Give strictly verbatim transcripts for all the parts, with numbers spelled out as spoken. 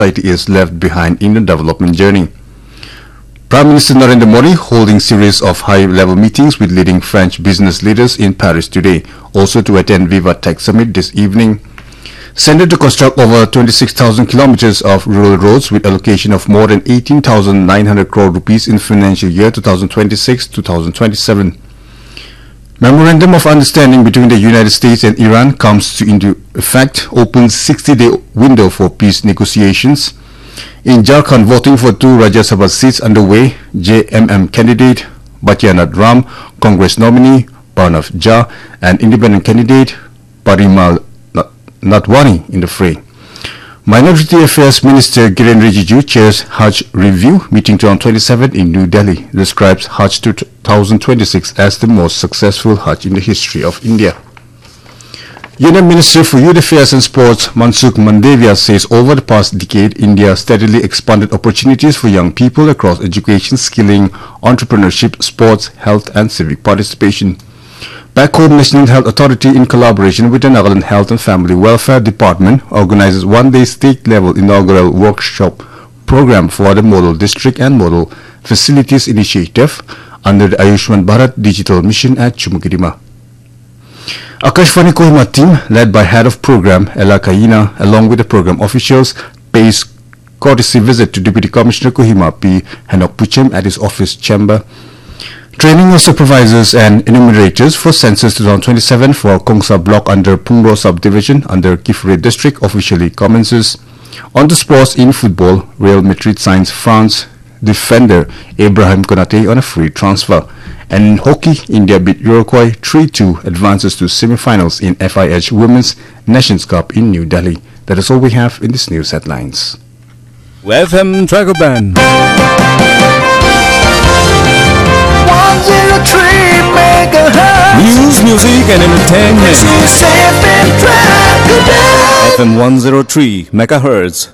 society is left behind in the development journey. Prime Minister Narendra Modi holding series of high-level meetings with leading French business leaders in Paris today, also to attend Viva Tech Summit this evening. Centre to construct over twenty-six thousand kilometers of rural roads with allocation of more than eighteen thousand nine hundred crore rupees in financial year twenty twenty-six to twenty twenty-seven. Memorandum of Understanding between the United States and Iran comes to into effect, opens sixty-day window for peace negotiations. In Jharkhand, voting for two Rajya Sabha seats underway. J M M candidate Batyanath Ram, Congress nominee Pranav Jha, and independent candidate Parimal Natwani in the fray. Minority Affairs Minister Kiren Rijiju chairs Hajj Review Meeting twenty twenty-seven in New Delhi, describes Hajj two thousand twenty-six as the most successful Hajj in the history of India. Union Minister for Youth Affairs and Sports Mansukh Mandavia says over the past decade, India steadily expanded opportunities for young people across education, skilling, entrepreneurship, sports, health and civic participation. Back home, National Health Authority, in collaboration with the Nagaland Health and Family Welfare Department, organizes one-day state-level inaugural workshop program for the Model District and Model Facilities Initiative under the Ayushman Bharat Digital Mission at Chumukidima. Akashvani Kohima team, led by Head of Program Ella Kaina, along with the program officials, pays courtesy visit to Deputy Commissioner Kohima P. Henok Puchem at his office chamber. Training of supervisors and enumerators for census twenty twenty-seven for Kongsa block under Pungro subdivision under Kifre district officially commences. On the sports, in football, Real Madrid signs France defender Abraham Konate on a free transfer. And in hockey, India beat Uruguay three two, advances to semi-finals in F I H Women's Nations Cup in New Delhi. That is all we have in this news headlines. F M Tracker Band. News, music and entertainment. F M one oh three megahertz.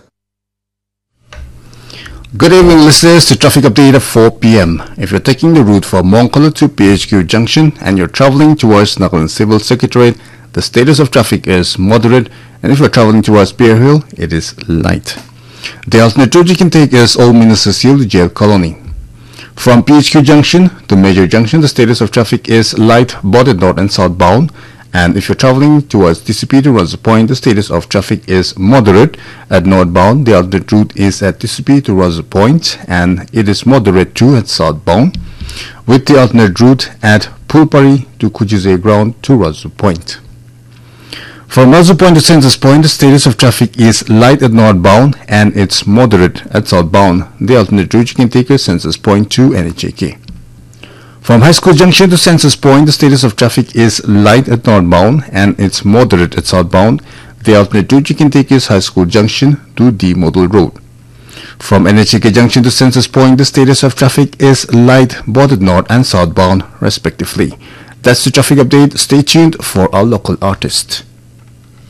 Good evening, listeners, to traffic update at four p m If you're taking the route from Mongkala to P H Q Junction and you're traveling towards Nagaland Civil Secretariat, the status of traffic is moderate, and if you're traveling towards Bear Hill, it is light. The alternate route you can take is Old Minister Seal Jail Colony. From P H Q Junction to Major Junction, the status of traffic is light, both at north and southbound. And if you're traveling towards T C P to Rosser Point, the status of traffic is moderate at northbound. The alternate route is at T C P to Rosser Point, and it is moderate too at southbound, with the alternate route at Pulpari to Kujize Ground to Rosser Point. From Rosser Point to Census Point, the status of traffic is light at northbound and it's moderate at southbound. The alternate route you can take is Census Point to N H A K. From High School Junction to Census Point, the status of traffic is light at northbound and it's moderate at southbound. The alternate route you can take is High School Junction to D Model Road. From N H A K Junction to Census Point, the status of traffic is light, both at north and southbound, respectively. That's the traffic update. Stay tuned for our local artist.